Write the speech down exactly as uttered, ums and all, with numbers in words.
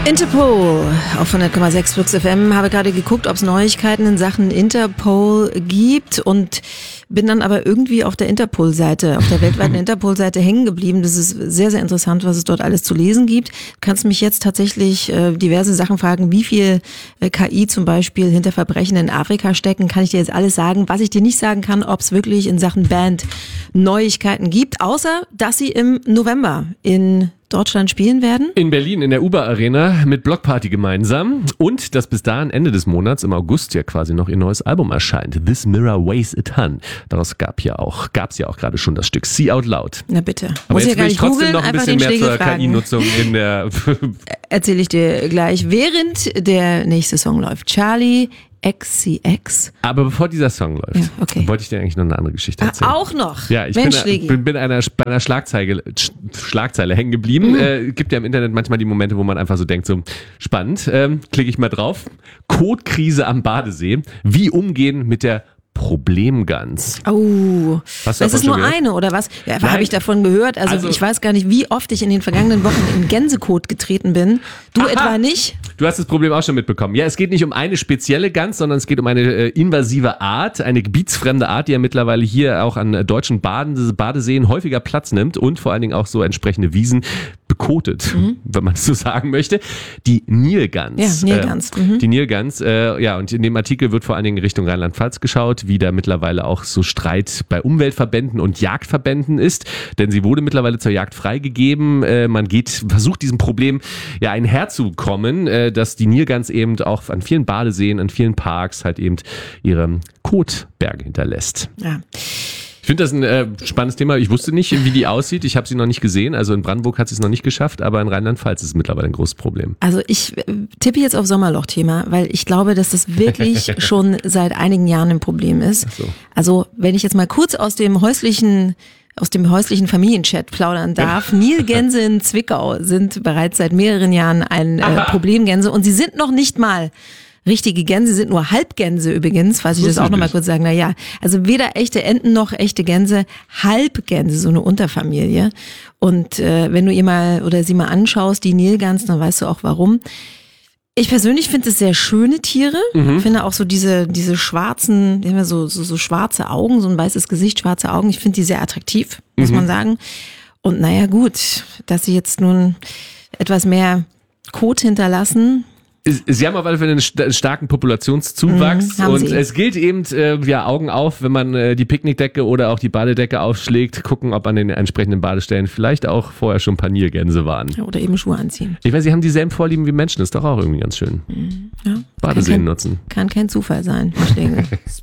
Interpol auf hundert Komma sechs Flux F M. Habe gerade geguckt, ob es Neuigkeiten in Sachen Interpol gibt und bin dann aber irgendwie auf der Interpol-Seite, auf der weltweiten Interpol-Seite hängen geblieben. Das ist sehr, sehr interessant, was es dort alles zu lesen gibt. Du kannst mich jetzt tatsächlich äh, diverse Sachen fragen, wie viel äh, K I zum Beispiel hinter Verbrechen in Afrika stecken, kann ich dir jetzt alles sagen. Was ich dir nicht sagen kann, ob es wirklich in Sachen Band Neuigkeiten gibt, außer dass sie im November in Deutschland spielen werden? In Berlin in der Uber Arena mit Blockparty gemeinsam und dass bis dahin Ende des Monats im August ja quasi noch ihr neues Album erscheint. This Mirror Weighs a Ton. Daraus gab ja auch, gab's ja auch gerade schon das Stück See Out Loud. Na bitte. Aber Muss jetzt ja gar will ich nicht trotzdem googeln, noch ein einfach bisschen den mehr zur Schläger K I-Nutzung in der... Erzähle ich dir gleich, während der nächste Song läuft. Charlie X C X. Aber bevor dieser Song läuft, ja, okay. wollte ich dir eigentlich noch eine andere Geschichte erzählen. Ah, auch noch? Ja, ich Mensch, bin, bin, bin einer, bei einer Schlagzeile, Schlagzeile hängen geblieben. Mhm. Äh, gibt ja im Internet manchmal die Momente, wo man einfach so denkt, so spannend, ähm, klicke ich mal drauf. Kotkrise am Badesee. Wie umgehen mit der Problemgans. Oh, das ist nur gehört? eine, oder was? Ja, habe ich davon gehört. Also, also ich weiß gar nicht, wie oft ich in den vergangenen Wochen in Gänsekot getreten bin. Du Aha. etwa nicht? Du hast das Problem auch schon mitbekommen. Ja, es geht nicht um eine spezielle Gans, sondern es geht um eine äh, invasive Art, eine gebietsfremde Art, die ja mittlerweile hier auch an deutschen Baden, Badeseen häufiger Platz nimmt und vor allen Dingen auch so entsprechende Wiesen bekotet, mhm. wenn man es so sagen möchte. Die Nilgans. Ja, Nilgans. Äh, mhm. Die Nilgans, äh, ja, und in dem Artikel wird vor allen Dingen Richtung Rheinland-Pfalz geschaut, wie da mittlerweile auch so Streit bei Umweltverbänden und Jagdverbänden ist, denn sie wurde mittlerweile zur Jagd freigegeben. Äh, man geht, versucht diesem Problem ja ein Herr zu kommen, äh, dass die Nilgans eben auch an vielen Badeseen, an vielen Parks halt eben ihre Kotberge hinterlässt. Ja. Ich finde das ein äh, spannendes Thema. Ich wusste nicht, wie die aussieht. Ich habe sie noch nicht gesehen. Also in Brandenburg hat sie es noch nicht geschafft, aber in Rheinland-Pfalz ist es mittlerweile ein großes Problem. Also ich äh, tippe jetzt auf Sommerloch-Thema, weil ich glaube, dass das wirklich schon seit einigen Jahren ein Problem ist. Ach so. Also wenn ich jetzt mal kurz aus dem häuslichen aus dem häuslichen Familienchat plaudern darf. Nilgänse in Zwickau sind bereits seit mehreren Jahren ein äh, Problemgänse und sie sind noch nicht mal richtige Gänse, sind nur Halbgänse übrigens, falls ich das auch nochmal kurz sagen. Na ja, also weder echte Enten noch echte Gänse, Halbgänse, so eine Unterfamilie. Und äh, wenn du ihr mal oder sie mal anschaust, die Nilgans, dann weißt du auch warum. Ich persönlich finde es sehr schöne Tiere. Mhm. Ich finde auch so diese diese schwarzen, die haben ja so, so so schwarze Augen, so ein weißes Gesicht, schwarze Augen. Ich finde die sehr attraktiv, muss mhm. man sagen. Und naja gut, dass sie jetzt nun etwas mehr Kot hinterlassen. Sie haben auf alle Fälle einen starken Populationszuwachs mhm, und sie. Es gilt eben, äh, ja, Augen auf, wenn man äh, die Picknickdecke oder auch die Badedecke aufschlägt, gucken, ob an den entsprechenden Badestellen vielleicht auch vorher schon ein paar Nilgänse waren. Ja, oder eben Schuhe anziehen. Ich weiß, sie haben dieselben Vorlieben wie Menschen, ist doch auch irgendwie ganz schön. Mhm, ja. Badeseen nutzen. Kann kein Zufall sein, verstehe ich.